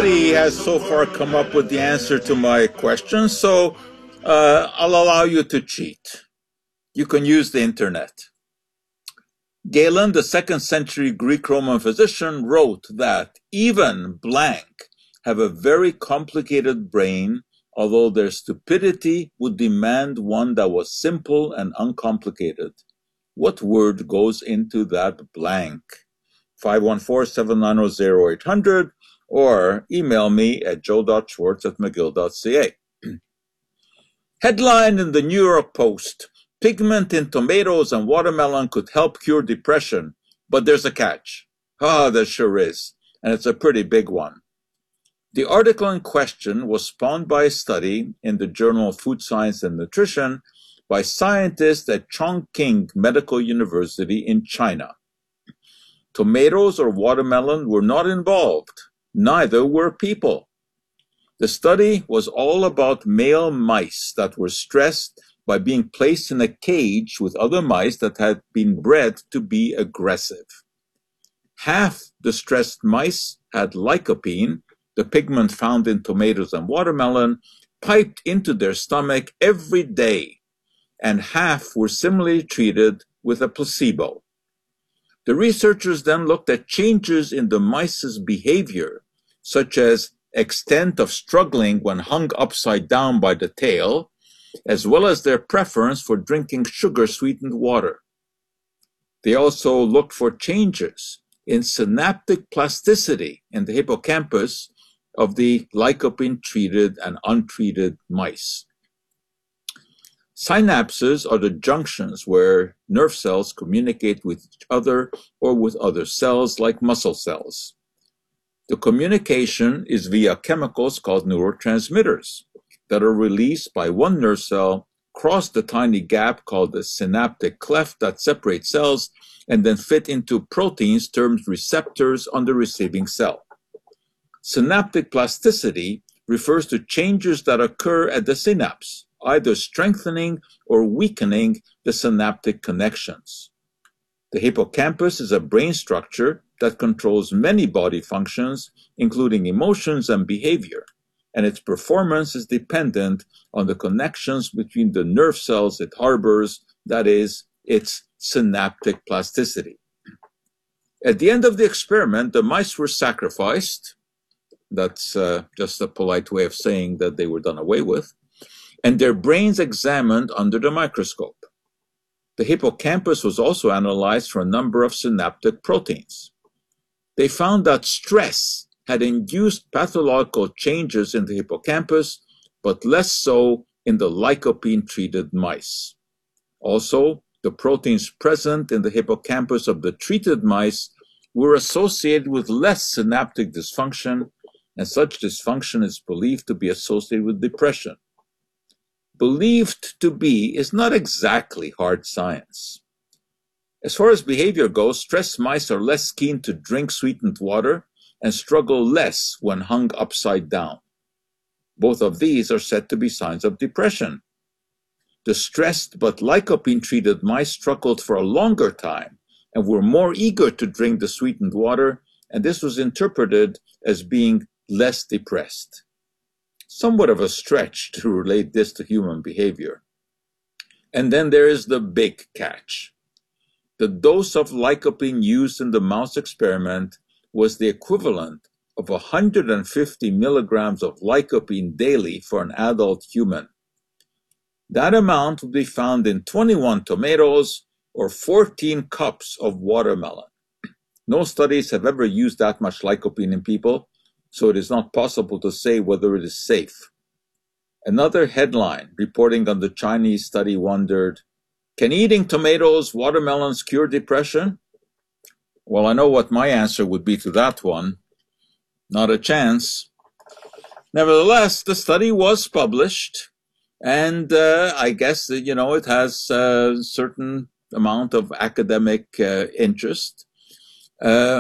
nobody has so far come up with the answer to my question, so I'll allow you to cheat. You can use the internet. Galen, the 2nd century Greek-Roman physician, wrote that even blank have a very complicated brain, although their stupidity would demand one that was simple and uncomplicated. What word goes into that blank? 514-790-0800 or email me at joe.schwartz@mcgill.ca. Headline in the New York Post: pigment in tomatoes and watermelon could help cure depression, but there's a catch. There sure is, and it's a pretty big one. The article in question was spawned by a study in the Journal of Food Science and Nutrition by scientists at Chongqing Medical University in China. Tomatoes or watermelon were not involved. Neither were people. The study was all about male mice that were stressed by being placed in a cage with other mice that had been bred to be aggressive. Half the stressed mice had lycopene, the pigment found in tomatoes and watermelon, piped into their stomach every day, and half were similarly treated with a placebo. The researchers then looked at changes in the mice's behavior, such as extent of struggling when hung upside down by the tail, as well as their preference for drinking sugar-sweetened water. They also looked for changes in synaptic plasticity in the hippocampus of the lycopene-treated and untreated mice. Synapses are the junctions where nerve cells communicate with each other or with other cells like muscle cells. The communication is via chemicals called neurotransmitters that are released by one nerve cell, cross the tiny gap called the synaptic cleft that separates cells, and then fit into proteins termed receptors on the receiving cell. Synaptic plasticity refers to changes that occur at the synapse, either strengthening or weakening the synaptic connections. The hippocampus is a brain structure that controls many body functions, including emotions and behavior, and its performance is dependent on the connections between the nerve cells it harbors, that is, its synaptic plasticity. At the end of the experiment, the mice were sacrificed. That's just a polite way of saying that they were done away with, and their brains examined under the microscope. The hippocampus was also analyzed for a number of synaptic proteins. They found that stress had induced pathological changes in the hippocampus, but less so in the lycopene-treated mice. Also, the proteins present in the hippocampus of the treated mice were associated with less synaptic dysfunction, and such dysfunction is believed to be associated with depression. Believed to be is not exactly hard science. As far as behavior goes, stressed mice are less keen to drink sweetened water and struggle less when hung upside down. Both of these are said to be signs of depression. The stressed but lycopene-treated mice struggled for a longer time and were more eager to drink the sweetened water, and this was interpreted as being less depressed. Somewhat of a stretch to relate this to human behavior. And then there is the big catch. The dose of lycopene used in the mouse experiment was the equivalent of 150 milligrams of lycopene daily for an adult human. That amount would be found in 21 tomatoes or 14 cups of watermelon. No studies have ever used that much lycopene in people, so it is not possible to say whether it is safe. Another headline reporting on the Chinese study wondered, can eating tomatoes, watermelons cure depression? Well, I know what my answer would be to that one. Not a chance. Nevertheless, the study was published, and I guess that, it has a certain amount of academic interest.